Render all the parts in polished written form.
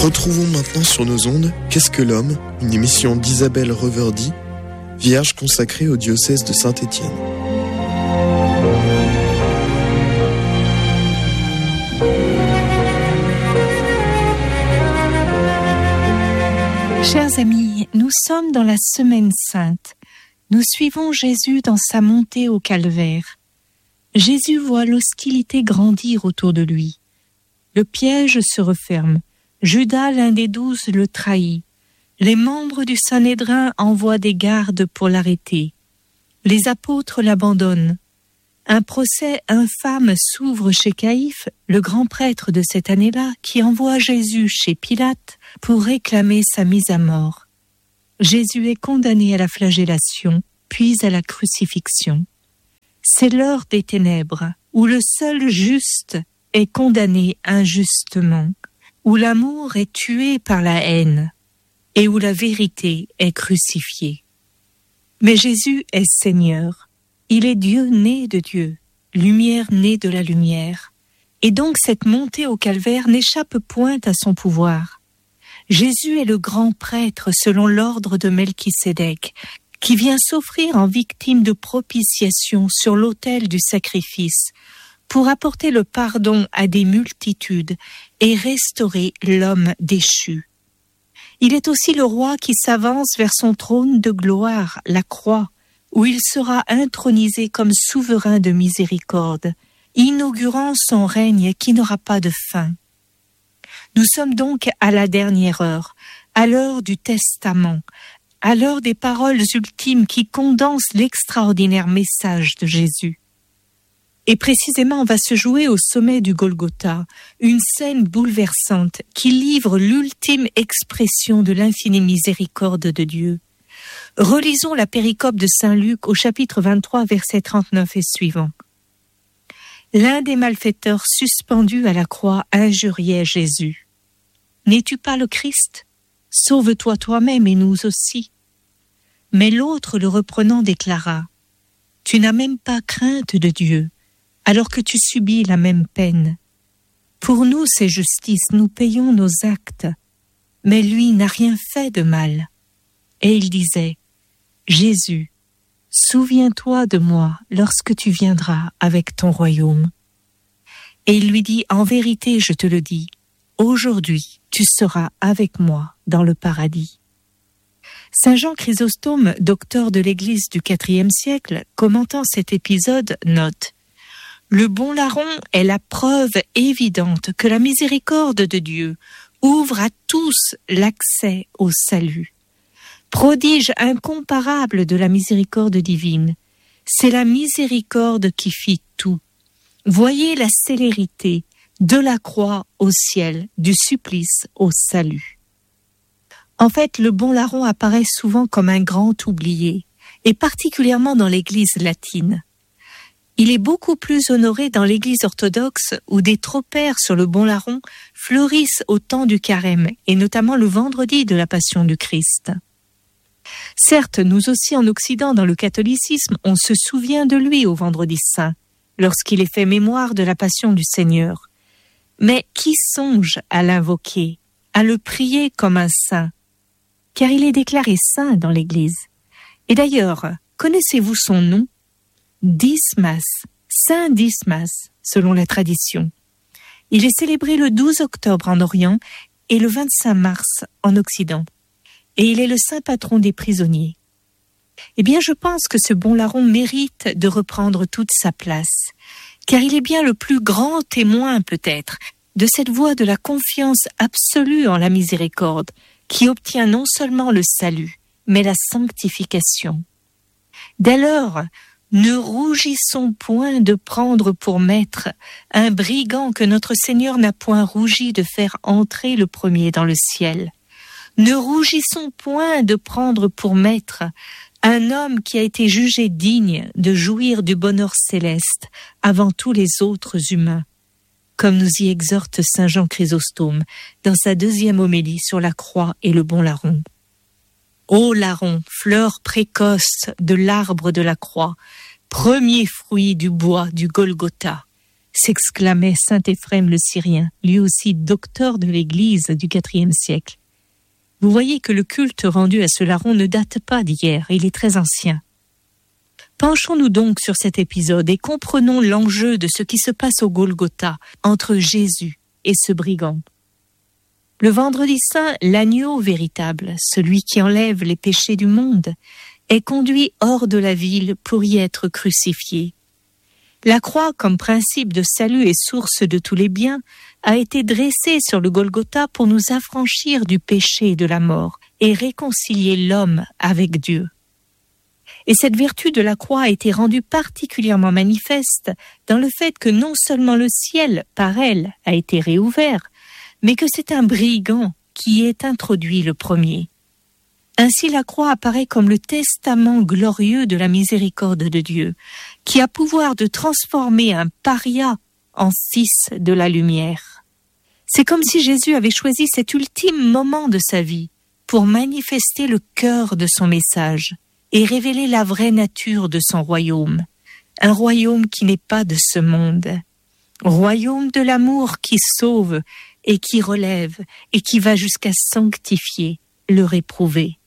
Retrouvons maintenant sur nos ondes Qu'est-ce que l'homme, une émission d'Isabelle Reverdy, vierge consacrée au diocèse de Saint-Étienne. Chers amis, nous sommes dans la Semaine Sainte. Nous suivons Jésus dans sa montée au calvaire. Jésus voit l'hostilité grandir autour de lui. Le piège se referme. Judas, l'un des 12, le trahit. Les membres du Sanhédrin envoient des gardes pour l'arrêter. Les apôtres l'abandonnent. Un procès infâme s'ouvre chez Caïphe, le grand prêtre de cette année-là, qui envoie Jésus chez Pilate pour réclamer sa mise à mort. Jésus est condamné à la flagellation, puis à la crucifixion. C'est l'heure des ténèbres, où le seul juste est condamné injustement, où l'amour est tué par la haine, et où la vérité est crucifiée. Mais Jésus est Seigneur. Il est Dieu né de Dieu, lumière née de la lumière. Et donc cette montée au calvaire n'échappe point à son pouvoir. Jésus est le grand prêtre selon l'ordre de Melchisédek, qui vient s'offrir en victime de propitiation sur l'autel du sacrifice, pour apporter le pardon à des multitudes et restaurer l'homme déchu. Il est aussi le roi qui s'avance vers son trône de gloire, la croix, où il sera intronisé comme souverain de miséricorde, inaugurant son règne qui n'aura pas de fin. Nous sommes donc à la dernière heure, à l'heure du testament, à l'heure des paroles ultimes qui condensent l'extraordinaire message de Jésus. Et précisément, on va se jouer au sommet du Golgotha, une scène bouleversante qui livre l'ultime expression de l'infinie miséricorde de Dieu. Relisons la péricope de Saint Luc au chapitre 23, versets 39 et suivants. L'un des malfaiteurs suspendus à la croix injuriait Jésus. « N'es-tu pas le Christ ? Sauve-toi toi-même et nous aussi. » Mais l'autre, le reprenant, déclara « Tu n'as même pas crainte de Dieu, alors que tu subis la même peine. Pour nous, c'est justice, nous payons nos actes, mais lui n'a rien fait de mal. » Et il disait, « Jésus, souviens-toi de moi lorsque tu viendras avec ton royaume. » Et il lui dit, « En vérité, je te le dis, aujourd'hui, tu seras avec moi dans le paradis. » Saint Jean Chrysostome, docteur de l'Église du IVe siècle, commentant cet épisode, note « Le bon larron est la preuve évidente que la miséricorde de Dieu ouvre à tous l'accès au salut. Prodige incomparable de la miséricorde divine, c'est la miséricorde qui fit tout. Voyez la célérité de la croix au ciel, du supplice au salut. » En fait, le bon larron apparaît souvent comme un grand oublié, et particulièrement dans l'Église latine. Il est beaucoup plus honoré dans l'Église orthodoxe où des tropères sur le bon larron fleurissent au temps du carême, et notamment le vendredi de la Passion du Christ. Certes, nous aussi en Occident, dans le catholicisme, on se souvient de lui au vendredi saint, lorsqu'il est fait mémoire de la Passion du Seigneur. Mais qui songe à l'invoquer, à le prier comme un saint ? Car il est déclaré saint dans l'Église. Et d'ailleurs, connaissez-vous son nom ? Dismas, Saint Dismas, selon la tradition. Il est célébré le 12 octobre en Orient et le 25 mars en Occident. Et il est le saint patron des prisonniers. Eh bien, je pense que ce bon larron mérite de reprendre toute sa place, car il est bien le plus grand témoin, peut-être, de cette voie de la confiance absolue en la miséricorde, qui obtient non seulement le salut, mais la sanctification. Dès lors, ne rougissons point de prendre pour maître un brigand que notre Seigneur n'a point rougi de faire entrer le premier dans le ciel. Ne rougissons point de prendre pour maître un homme qui a été jugé digne de jouir du bonheur céleste avant tous les autres humains, comme nous y exhorte Saint Jean Chrysostome dans sa 2e homélie sur la croix et le bon larron. Ô larron, fleur précoce de l'arbre de la croix, premier fruit du bois du Golgotha, s'exclamait saint Éphrem le Syrien, lui aussi docteur de l'Église du IVe siècle. Vous voyez que le culte rendu à ce larron ne date pas d'hier, il est très ancien. Penchons-nous donc sur cet épisode et comprenons l'enjeu de ce qui se passe au Golgotha entre Jésus et ce brigand. Le vendredi saint, l'agneau véritable, celui qui enlève les péchés du monde, est conduit hors de la ville pour y être crucifié. La croix, comme principe de salut et source de tous les biens, a été dressée sur le Golgotha pour nous affranchir du péché et de la mort et réconcilier l'homme avec Dieu. Et cette vertu de la croix a été rendue particulièrement manifeste dans le fait que non seulement le ciel, par elle, a été réouvert, mais que c'est un brigand qui y est introduit le premier. Ainsi la croix apparaît comme le testament glorieux de la miséricorde de Dieu, qui a pouvoir de transformer un paria en fils de la lumière. C'est comme si Jésus avait choisi cet ultime moment de sa vie pour manifester le cœur de son message et révéler la vraie nature de son royaume, un royaume qui n'est pas de ce monde, royaume de l'amour qui sauve et qui relève et qui va jusqu'à sanctifier le réprouvé.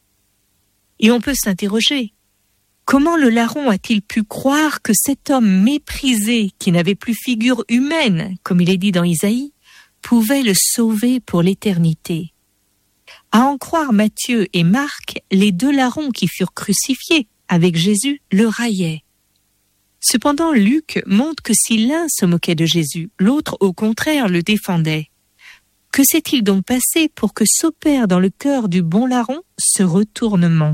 Et on peut s'interroger, comment le larron a-t-il pu croire que cet homme méprisé, qui n'avait plus figure humaine, comme il est dit dans Isaïe, pouvait le sauver pour l'éternité? À en croire Matthieu et Marc, les deux larrons qui furent crucifiés avec Jésus le raillaient. Cependant, Luc montre que si l'un se moquait de Jésus, l'autre au contraire le défendait. Que s'est-il donc passé pour que s'opère dans le cœur du bon larron ce retournement?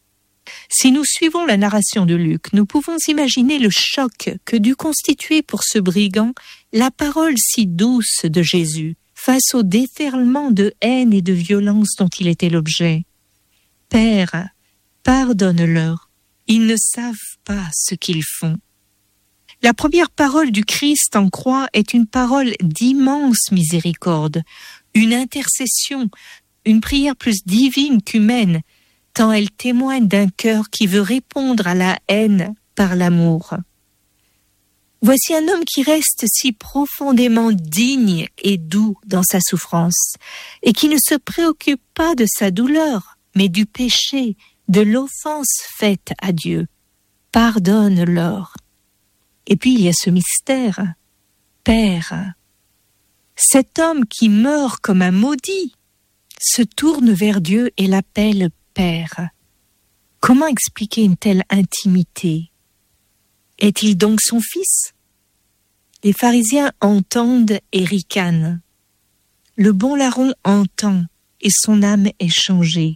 Si nous suivons la narration de Luc, nous pouvons imaginer le choc que dut constituer pour ce brigand la parole si douce de Jésus face au déferlement de haine et de violence dont il était l'objet. « Père, pardonne-leur, ils ne savent pas ce qu'ils font. » La première parole du Christ en croix est une parole d'immense miséricorde, une intercession, une prière plus divine qu'humaine, tant elle témoigne d'un cœur qui veut répondre à la haine par l'amour. Voici un homme qui reste si profondément digne et doux dans sa souffrance, et qui ne se préoccupe pas de sa douleur, mais du péché, de l'offense faite à Dieu. Pardonne-leur. Et puis il y a ce mystère, Père. Cet homme qui meurt comme un maudit se tourne vers Dieu et l'appelle Père. Comment expliquer une telle intimité? Est-il donc son fils? Les pharisiens entendent et ricanent. Le bon larron entend et son âme est changée.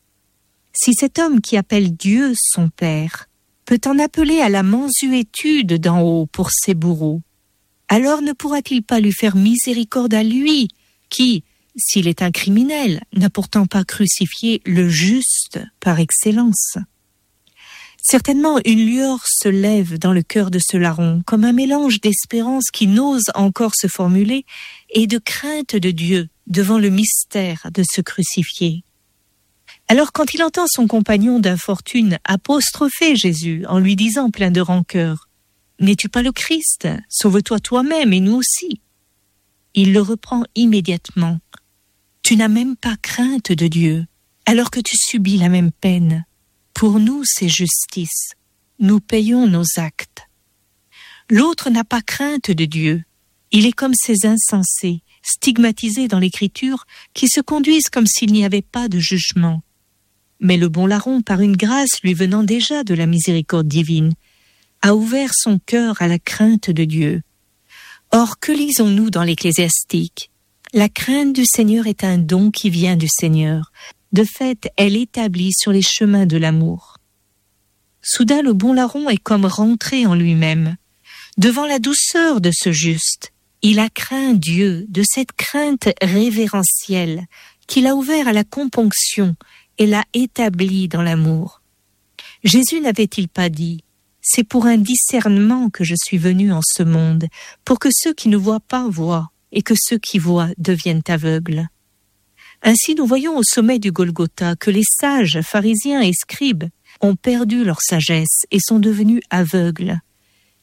Si cet homme qui appelle Dieu son Père peut en appeler à la mansuétude d'en haut pour ses bourreaux, alors ne pourra-t-il pas lui faire miséricorde à lui, qui, s'il est un criminel, n'a pourtant pas crucifié le juste par excellence? Certainement, une lueur se lève dans le cœur de ce larron, comme un mélange d'espérance qui n'ose encore se formuler et de crainte de Dieu devant le mystère de se crucifier. Alors quand il entend son compagnon d'infortune apostropher Jésus en lui disant plein de rancœur « N'es-tu pas le Christ? Sauve-toi toi-même et nous aussi ?» Il le reprend immédiatement. « Tu n'as même pas crainte de Dieu, alors que tu subis la même peine. Pour nous, c'est justice. Nous payons nos actes. » L'autre n'a pas crainte de Dieu. Il est comme ces insensés, stigmatisés dans l'Écriture, qui se conduisent comme s'il n'y avait pas de jugement. Mais le bon larron, par une grâce lui venant déjà de la miséricorde divine, a ouvert son cœur à la crainte de Dieu. Or, que lisons-nous dans l'Ecclésiastique? La crainte du Seigneur est un don qui vient du Seigneur. De fait, elle établit sur les chemins de l'amour. Soudain, le bon larron est comme rentré en lui-même. Devant la douceur de ce juste, il a craint Dieu, de cette crainte révérentielle qu'il a ouvert à la componction et l'a établi dans l'amour. Jésus n'avait-il pas dit « C'est pour un discernement que je suis venu en ce monde, pour que ceux qui ne voient pas voient, et que ceux qui voient deviennent aveugles. » Ainsi, nous voyons au sommet du Golgotha que les sages, pharisiens et scribes ont perdu leur sagesse et sont devenus aveugles.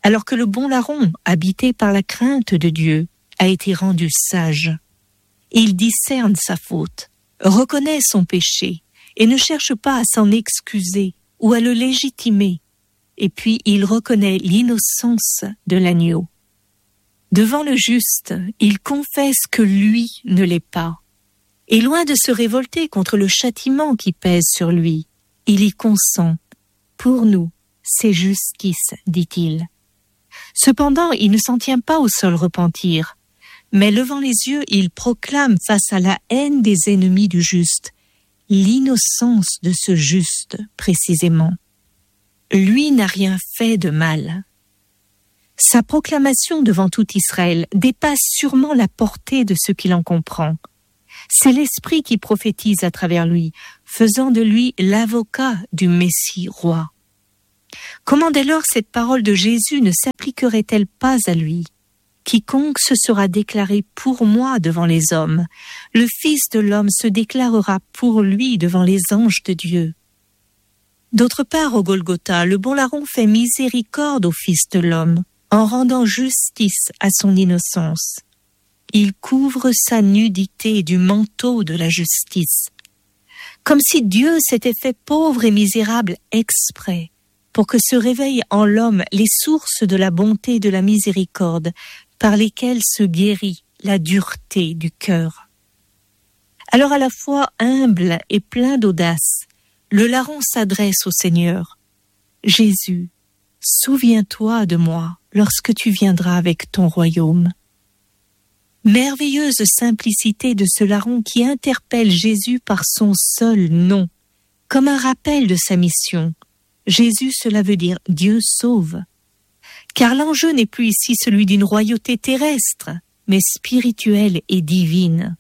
alors que le bon larron, habité par la crainte de Dieu, a été rendu sage. Il discerne sa faute, reconnaît son péché et ne cherche pas à s'en excuser ou à le légitimer. Et puis il reconnaît l'innocence de l'agneau. Devant le juste, il confesse que lui ne l'est pas. Et loin de se révolter contre le châtiment qui pèse sur lui, il y consent. Pour nous, c'est justice, dit-il. Cependant, il ne s'en tient pas au seul repentir, mais levant les yeux, il proclame face à la haine des ennemis du juste, l'innocence de ce juste, précisément. Lui n'a rien fait de mal. Sa proclamation devant tout Israël dépasse sûrement la portée de ce qu'il en comprend. C'est l'Esprit qui prophétise à travers lui, faisant de lui l'avocat du Messie roi. Comment dès lors cette parole de Jésus ne s'appliquerait-elle pas à lui ? Quiconque se sera déclaré pour moi devant les hommes, le Fils de l'homme se déclarera pour lui devant les anges de Dieu. D'autre part, au Golgotha, le bon larron fait miséricorde au Fils de l'homme, en rendant justice à son innocence. Il couvre sa nudité du manteau de la justice, comme si Dieu s'était fait pauvre et misérable exprès, pour que se réveillent en l'homme les sources de la bonté et de la miséricorde, par lesquelles se guérit la dureté du cœur. Alors à la fois humble et plein d'audace, le larron s'adresse au Seigneur. « Jésus, souviens-toi de moi lorsque tu viendras avec ton royaume. » Merveilleuse simplicité de ce larron qui interpelle Jésus par son seul nom, comme un rappel de sa mission. Jésus, cela veut dire Dieu sauve. Car l'enjeu n'est plus ici celui d'une royauté terrestre, mais spirituelle et divine.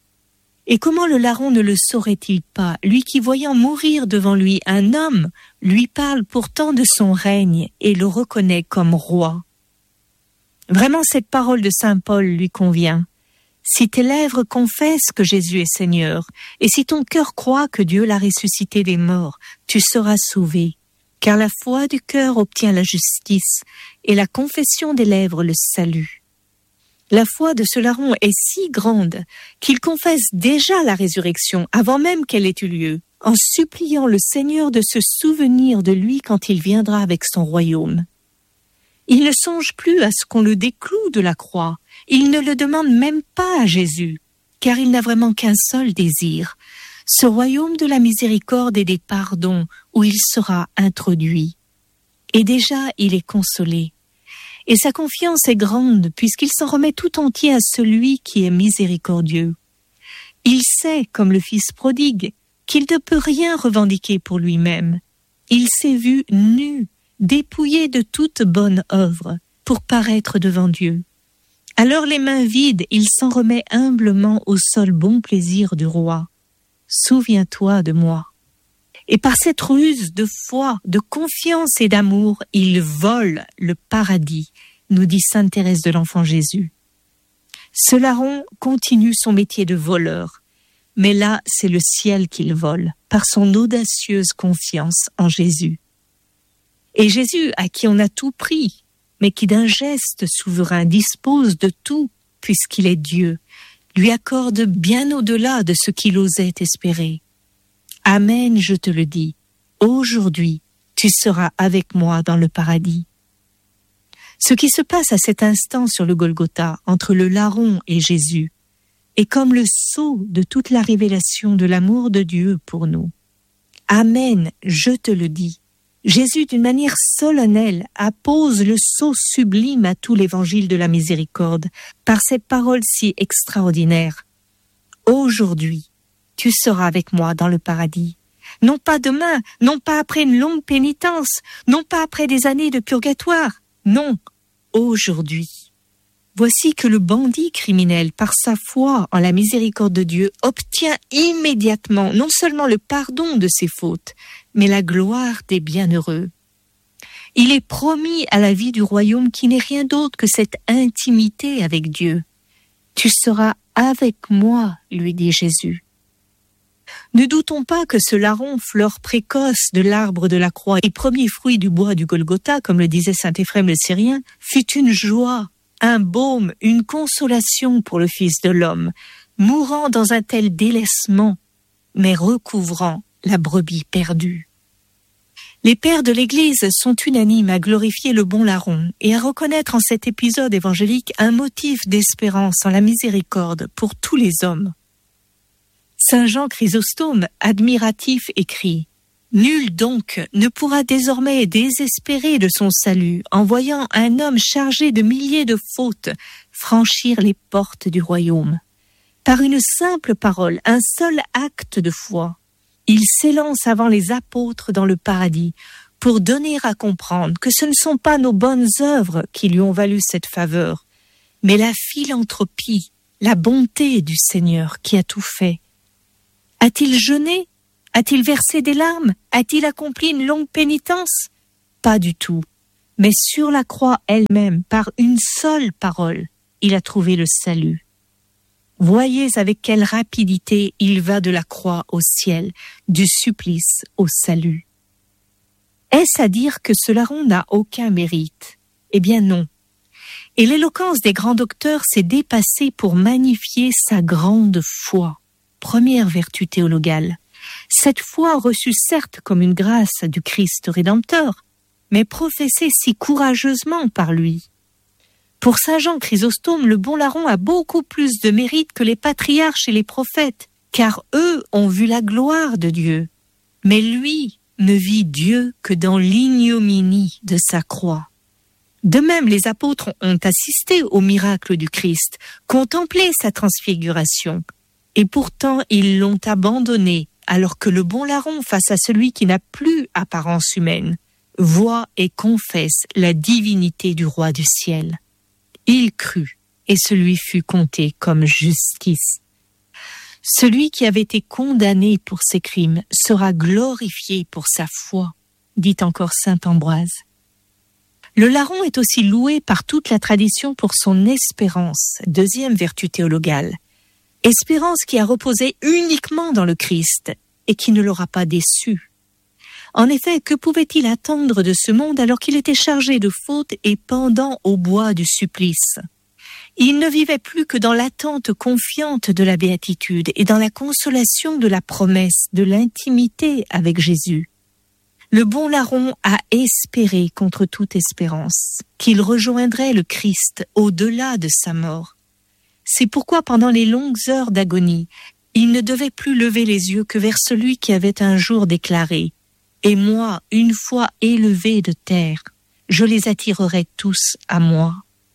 Et comment le larron ne le saurait-il pas, lui qui, voyant mourir devant lui un homme, lui parle pourtant de son règne et le reconnaît comme roi. Vraiment, cette parole de saint Paul lui convient. Si tes lèvres confessent que Jésus est Seigneur, et si ton cœur croit que Dieu l'a ressuscité des morts, tu seras sauvé. Car la foi du cœur obtient la justice, et la confession des lèvres le salut. La foi de ce larron est si grande qu'il confesse déjà la résurrection avant même qu'elle ait eu lieu, en suppliant le Seigneur de se souvenir de lui quand il viendra avec son royaume. Il ne songe plus à ce qu'on le décloue de la croix, il ne le demande même pas à Jésus, car il n'a vraiment qu'un seul désir, ce royaume de la miséricorde et des pardons où il sera introduit. Et déjà il est consolé. Et sa confiance est grande puisqu'il s'en remet tout entier à celui qui est miséricordieux. Il sait, comme le fils prodigue, qu'il ne peut rien revendiquer pour lui-même. Il s'est vu nu, dépouillé de toute bonne œuvre, pour paraître devant Dieu. Alors les mains vides, il s'en remet humblement au seul bon plaisir du roi. Souviens-toi de moi. Et par cette ruse de foi, de confiance et d'amour, il vole le paradis, nous dit sainte Thérèse de l'Enfant Jésus. Ce larron continue son métier de voleur, mais là, c'est le ciel qu'il vole, par son audacieuse confiance en Jésus. Et Jésus, à qui on a tout pris, mais qui d'un geste souverain dispose de tout, puisqu'il est Dieu, lui accorde bien au-delà de ce qu'il osait espérer. Amen, je te le dis, aujourd'hui, tu seras avec moi dans le paradis. Ce qui se passe à cet instant sur le Golgotha, entre le larron et Jésus, est comme le sceau de toute la révélation de l'amour de Dieu pour nous. Amen, je te le dis. Jésus, d'une manière solennelle, appose le sceau sublime à tout l'évangile de la miséricorde, par ces paroles si extraordinaires. Aujourd'hui, tu seras avec moi dans le paradis. Non pas demain, non pas après une longue pénitence, non pas après des années de purgatoire, non, aujourd'hui. Voici que le bandit criminel, par sa foi en la miséricorde de Dieu, obtient immédiatement non seulement le pardon de ses fautes, mais la gloire des bienheureux. Il est promis à la vie du royaume qui n'est rien d'autre que cette intimité avec Dieu. Tu seras avec moi, lui dit Jésus. Ne doutons pas que ce larron, fleur précoce de l'arbre de la croix et premier fruit du bois du Golgotha, comme le disait saint Éphrem le Syrien, fut une joie, un baume, une consolation pour le Fils de l'homme, mourant dans un tel délaissement, mais recouvrant la brebis perdue. Les pères de l'Église sont unanimes à glorifier le bon larron et à reconnaître en cet épisode évangélique un motif d'espérance en la miséricorde pour tous les hommes. Saint Jean Chrysostome, admiratif, écrit « Nul donc ne pourra désormais désespérer de son salut en voyant un homme chargé de milliers de fautes franchir les portes du royaume. Par une simple parole, un seul acte de foi, il s'élance avant les apôtres dans le paradis pour donner à comprendre que ce ne sont pas nos bonnes œuvres qui lui ont valu cette faveur, mais la philanthropie, la bonté du Seigneur qui a tout fait. A-t-il jeûné? A-t-il versé des larmes? A-t-il accompli une longue pénitence? Pas du tout. Mais sur la croix elle-même, par une seule parole, il a trouvé le salut. Voyez avec quelle rapidité il va de la croix au ciel, du supplice au salut. Est-ce à dire que ce larron n'a aucun mérite? Eh bien non. Et l'éloquence des grands docteurs s'est dépassée pour magnifier sa grande foi. Première vertu théologale. Cette foi reçue certes comme une grâce du Christ Rédempteur, mais professée si courageusement par lui. Pour saint Jean Chrysostome, le bon larron a beaucoup plus de mérite que les patriarches et les prophètes, car eux ont vu la gloire de Dieu. Mais lui ne vit Dieu que dans l'ignominie de sa croix. De même, les apôtres ont assisté au miracle du Christ, contemplé sa transfiguration, et pourtant ils l'ont abandonné, alors que le bon larron, face à celui qui n'a plus apparence humaine, voit et confesse la divinité du roi du ciel. Il crut, et ce lui fut compté comme justice. Celui qui avait été condamné pour ses crimes sera glorifié pour sa foi, dit encore saint Ambroise. Le larron est aussi loué par toute la tradition pour son espérance, deuxième vertu théologale. Espérance qui a reposé uniquement dans le Christ et qui ne l'aura pas déçu. En effet, que pouvait-il attendre de ce monde alors qu'il était chargé de fautes et pendant au bois du supplice? Il ne vivait plus que dans l'attente confiante de la béatitude et dans la consolation de la promesse de l'intimité avec Jésus. Le bon larron a espéré contre toute espérance qu'il rejoindrait le Christ au-delà de sa mort. C'est pourquoi pendant les longues heures d'agonie, il ne devait plus lever les yeux que vers celui qui avait un jour déclaré « Et moi, une fois élevé de terre, je les attirerai tous à moi. »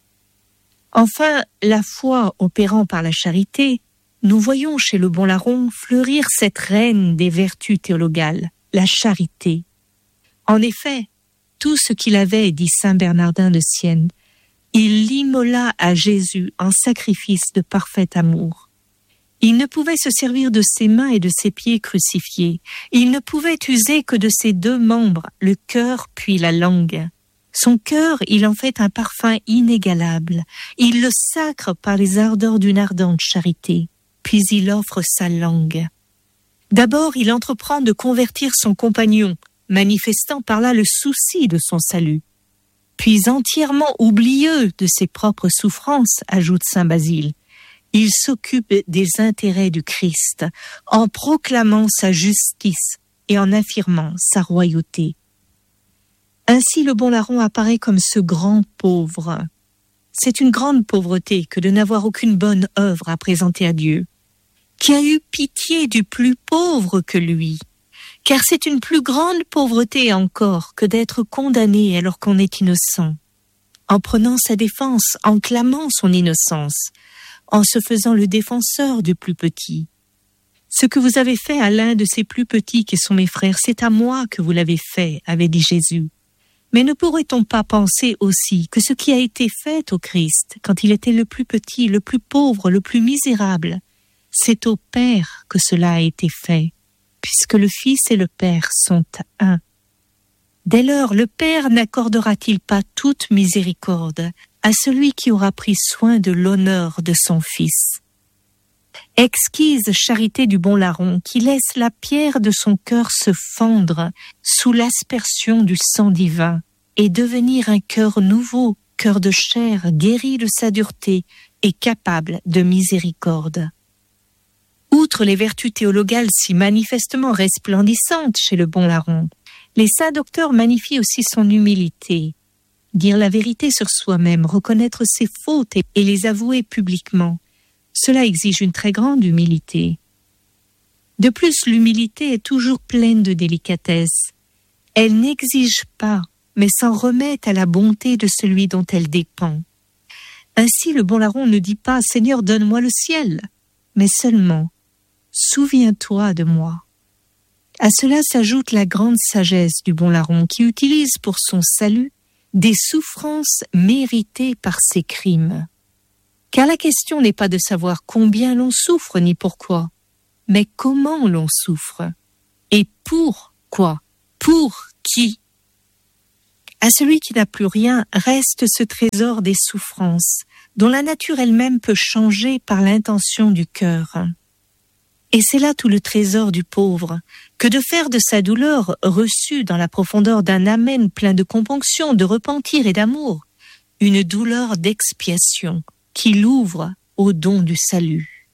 Enfin, la foi opérant par la charité, nous voyons chez le bon larron fleurir cette reine des vertus théologales, la charité. En effet, tout ce qu'il avait, dit saint Bernardin de Sienne, il l'immola à Jésus en sacrifice de parfait amour. Il ne pouvait se servir de ses mains et de ses pieds crucifiés. Il ne pouvait user que de ses deux membres, le cœur puis la langue. Son cœur, il en fait un parfum inégalable. Il le sacre par les ardeurs d'une ardente charité. Puis il offre sa langue. D'abord, il entreprend de convertir son compagnon, manifestant par là le souci de son salut. Puis entièrement oublieux de ses propres souffrances, ajoute saint Basile, il s'occupe des intérêts du Christ en proclamant sa justice et en affirmant sa royauté. Ainsi le bon larron apparaît comme ce grand pauvre. C'est une grande pauvreté que de n'avoir aucune bonne œuvre à présenter à Dieu, qui a eu pitié du plus pauvre que lui, car c'est une plus grande pauvreté encore que d'être condamné alors qu'on est innocent, en prenant sa défense, en clamant son innocence, en se faisant le défenseur du plus petit. Ce que vous avez fait à l'un de ces plus petits qui sont mes frères, c'est à moi que vous l'avez fait, avait dit Jésus. Mais ne pourrait-on pas penser aussi que ce qui a été fait au Christ, quand il était le plus petit, le plus pauvre, le plus misérable, c'est au Père que cela a été fait, puisque le Fils et le Père sont un. Dès lors, le Père n'accordera-t-il pas toute miséricorde à celui qui aura pris soin de l'honneur de son Fils? Exquise charité du bon larron qui laisse la pierre de son cœur se fendre sous l'aspersion du sang divin et devenir un cœur nouveau, cœur de chair, guéri de sa dureté et capable de miséricorde. Outre les vertus théologales si manifestement resplendissantes chez le bon larron, les saints docteurs magnifient aussi son humilité. Dire la vérité sur soi-même, reconnaître ses fautes et les avouer publiquement, cela exige une très grande humilité. De plus, l'humilité est toujours pleine de délicatesse. Elle n'exige pas, mais s'en remet à la bonté de celui dont elle dépend. Ainsi, le bon larron ne dit pas « Seigneur, donne-moi le ciel », mais seulement « Souviens-toi de moi ». À cela s'ajoute la grande sagesse du bon larron qui utilise pour son salut des souffrances méritées par ses crimes. Car la question n'est pas de savoir combien l'on souffre ni pourquoi, mais comment l'on souffre et pourquoi, pour qui. À celui qui n'a plus rien reste ce trésor des souffrances, dont la nature elle-même peut changer par l'intention du cœur. Et c'est là tout le trésor du pauvre, que de faire de sa douleur reçue dans la profondeur d'un amen plein de componction, de repentir et d'amour, une douleur d'expiation qui l'ouvre au don du salut.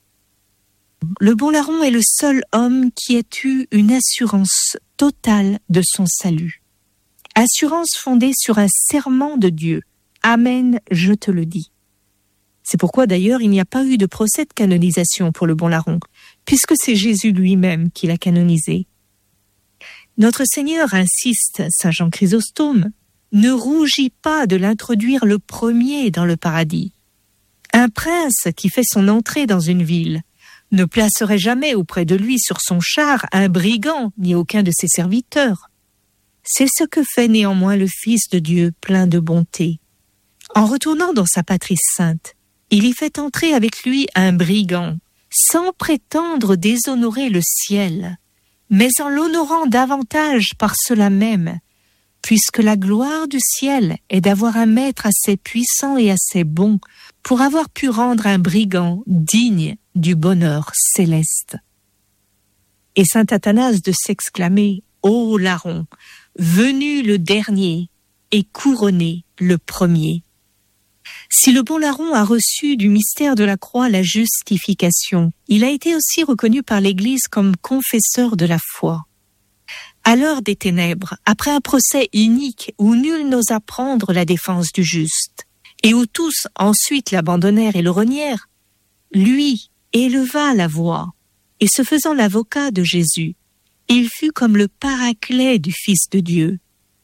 Le bon larron est le seul homme qui ait eu une assurance totale de son salut. Assurance fondée sur un serment de Dieu. Amen, je te le dis. C'est pourquoi d'ailleurs il n'y a pas eu de procès de canonisation pour le bon larron, puisque c'est Jésus lui-même qui l'a canonisé. Notre Seigneur insiste, Saint Jean Chrysostome, ne rougit pas de l'introduire le premier dans le paradis. Un prince qui fait son entrée dans une ville ne placerait jamais auprès de lui sur son char un brigand ni aucun de ses serviteurs. C'est ce que fait néanmoins le Fils de Dieu plein de bonté. En retournant dans sa patrie sainte, il y fait entrer avec lui un brigand, sans prétendre déshonorer le ciel, mais en l'honorant davantage par cela même, puisque la gloire du ciel est d'avoir un maître assez puissant et assez bon pour avoir pu rendre un brigand digne du bonheur céleste. Et saint Athanase de s'exclamer « Ô larron, venu le dernier et couronné le premier ». Si le bon larron a reçu du mystère de la croix la justification, il a été aussi reconnu par l'Église comme confesseur de la foi. À l'heure des ténèbres, après un procès inique où nul n'osa prendre la défense du juste, et où tous ensuite l'abandonnèrent et le renièrent, lui éleva la voix, et se faisant l'avocat de Jésus, il fut comme le paraclet du Fils de Dieu.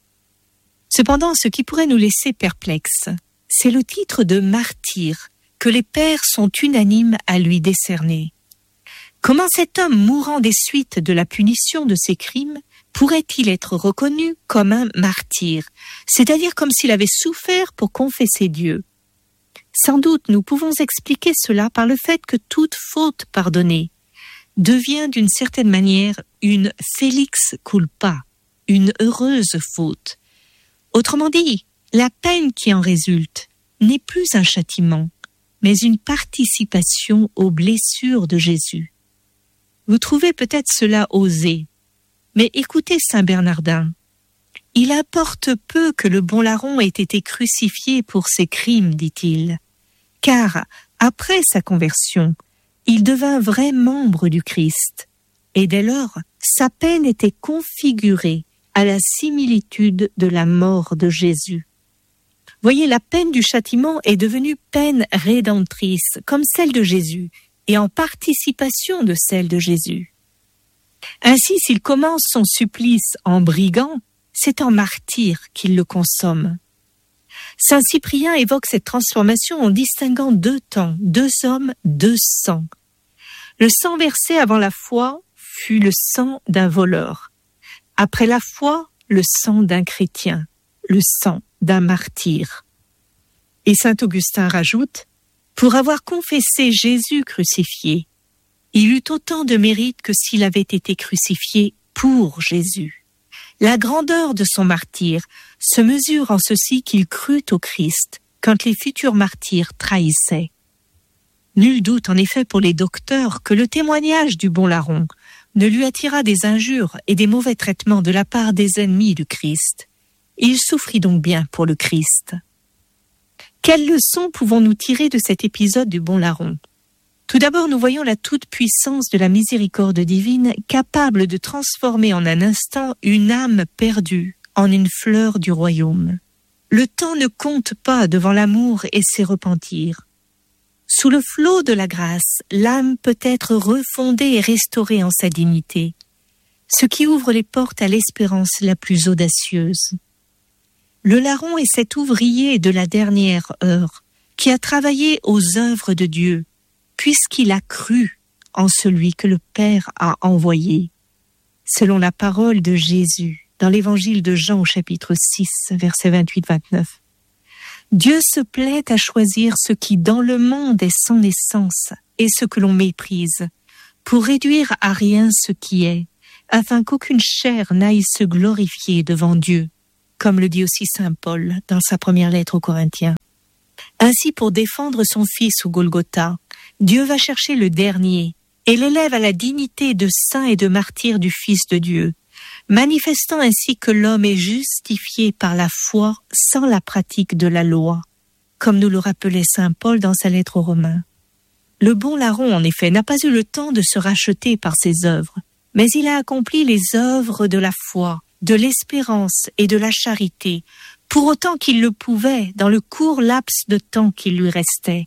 Cependant, ce qui pourrait nous laisser perplexes, c'est le titre de martyr que les pères sont unanimes à lui décerner. Comment cet homme mourant des suites de la punition de ses crimes pourrait-il être reconnu comme un martyr, c'est-à-dire comme s'il avait souffert pour confesser Dieu? Sans doute nous pouvons expliquer cela par le fait que toute faute pardonnée devient d'une certaine manière une felix culpa, une heureuse faute. Autrement dit, la peine qui en résulte n'est plus un châtiment, mais une participation aux blessures de Jésus. Vous trouvez peut-être cela osé, mais écoutez Saint Bernardin. Il importe peu que le bon larron ait été crucifié pour ses crimes, dit-il, car après sa conversion, il devint vrai membre du Christ, et dès lors, sa peine était configurée à la similitude de la mort de Jésus. Voyez, la peine du châtiment est devenue peine rédemptrice, comme celle de Jésus, et en participation de celle de Jésus. Ainsi, s'il commence son supplice en brigand, c'est en martyr qu'il le consomme. Saint Cyprien évoque cette transformation en distinguant deux temps, deux hommes, deux sangs. Le sang versé avant la foi fut le sang d'un voleur. Après la foi, le sang d'un chrétien, le sang d'un martyr. Et saint Augustin rajoute, pour avoir confessé Jésus crucifié, il eut autant de mérite que s'il avait été crucifié pour Jésus. La grandeur de son martyr se mesure en ceci qu'il crut au Christ quand les futurs martyrs trahissaient. Nul doute en effet pour les docteurs que le témoignage du bon larron ne lui attira des injures et des mauvais traitements de la part des ennemis du Christ. Il souffrit donc bien pour le Christ. Quelles leçons pouvons-nous tirer de cet épisode du bon larron ? Tout d'abord, nous voyons la toute-puissance de la miséricorde divine capable de transformer en un instant une âme perdue en une fleur du royaume. Le temps ne compte pas devant l'amour et ses repentirs. Sous le flot de la grâce, l'âme peut être refondée et restaurée en sa dignité, ce qui ouvre les portes à l'espérance la plus audacieuse. Le larron est cet ouvrier de la dernière heure qui a travaillé aux œuvres de Dieu, puisqu'il a cru en celui que le Père a envoyé. Selon la parole de Jésus, dans l'évangile de Jean au chapitre 6, versets 28-29. Dieu se plaît à choisir ce qui dans le monde est sans naissance et ce que l'on méprise, pour réduire à rien ce qui est, afin qu'aucune chair n'aille se glorifier devant Dieu, comme le dit aussi saint Paul dans sa première lettre aux Corinthiens. Ainsi, pour défendre son Fils au Golgotha, Dieu va chercher le dernier et l'élève à la dignité de saint et de martyr du Fils de Dieu, manifestant ainsi que l'homme est justifié par la foi sans la pratique de la loi, comme nous le rappelait saint Paul dans sa lettre aux Romains. Le bon larron, en effet, n'a pas eu le temps de se racheter par ses œuvres, mais il a accompli les œuvres de la foi, de l'espérance et de la charité, pour autant qu'il le pouvait dans le court laps de temps qu'il lui restait.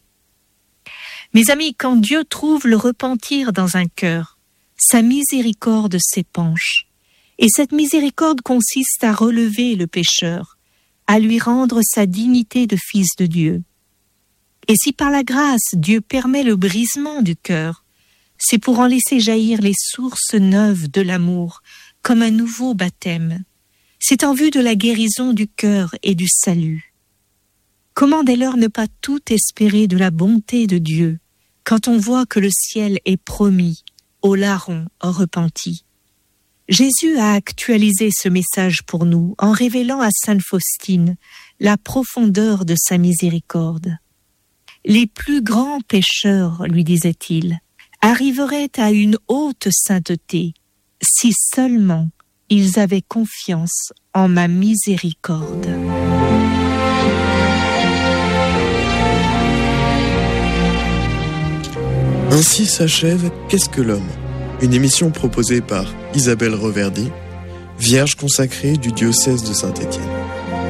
Mes amis, quand Dieu trouve le repentir dans un cœur, sa miséricorde s'épanche. Et cette miséricorde consiste à relever le pécheur, à lui rendre sa dignité de fils de Dieu. Et si par la grâce Dieu permet le brisement du cœur, c'est pour en laisser jaillir les sources neuves de l'amour, comme un nouveau baptême. C'est en vue de la guérison du cœur et du salut. Comment dès lors ne pas tout espérer de la bonté de Dieu, quand on voit que le ciel est promis au larron repenti? Jésus a actualisé ce message pour nous en révélant à sainte Faustine la profondeur de sa miséricorde. Les plus grands pécheurs, lui disait-il, arriveraient à une haute sainteté si seulement ils avaient confiance en ma miséricorde. Ainsi s'achève Qu'est-ce que l'homme ? Une émission proposée par Isabelle Reverdy, vierge consacrée du diocèse de Saint-Étienne.